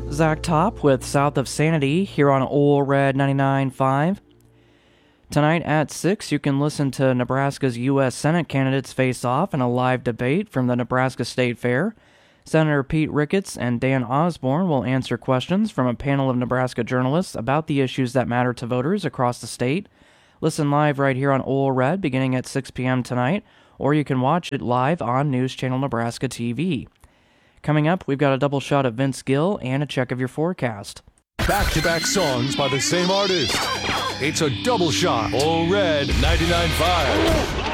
Zach Top with South of Sanity here on Ole Red 99.5. Tonight at 6, you can listen to Nebraska's U.S. Senate candidates face off in a live debate from the Nebraska State Fair. Senator Pete Ricketts and Dan Osborne will answer questions from a panel of Nebraska journalists about the issues that matter to voters across the state. Listen live right here on Ole Red beginning at 6 p.m. tonight, or you can watch it live on News Channel Nebraska TV. Coming up, we've got a double shot of Vince Gill and a check of your forecast. Back-to-back songs by the same artist. It's a double shot. Ole Red 99.5.